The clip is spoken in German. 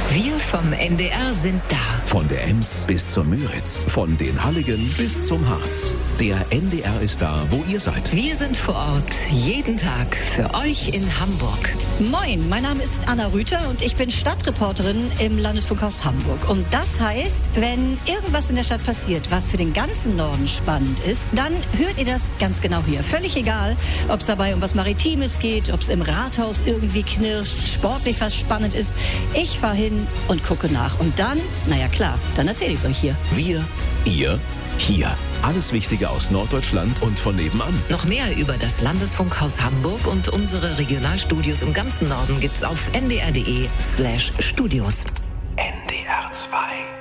Wir vom NDR sind da. Von der Ems bis zur Müritz, von den Halligen bis zum Harz. Der NDR ist da, wo ihr seid. Wir sind vor Ort, jeden Tag für euch in Hamburg. Moin, mein Name ist Anna Rüther und ich bin Stadtreporterin im Landesfunkhaus Hamburg. Und das heißt, wenn irgendwas in der Stadt passiert, was für den ganzen Norden spannend ist, dann hört ihr das ganz genau hier. Völlig egal, ob es dabei um was Maritimes geht, ob es im Rathaus irgendwie knirscht, sportlich was spannend ist. Ich fahre hin und gucke nach. Und dann, naja klar, dann erzähle ich es euch hier. Wir, ihr, hier. Alles Wichtige aus Norddeutschland und von nebenan. Noch mehr über das Landesfunkhaus Hamburg und unsere Regionalstudios im ganzen Norden gibt's auf ndr.de/studios. NDR 2